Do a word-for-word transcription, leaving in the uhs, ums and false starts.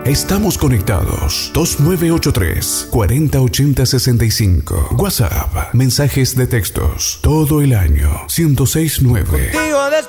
Estamos conectados. dos nueve ocho tres, cuatro cero ocho cero seis cinco. WhatsApp. Mensajes de textos. Todo el año. ciento seis punto nueve. Contigo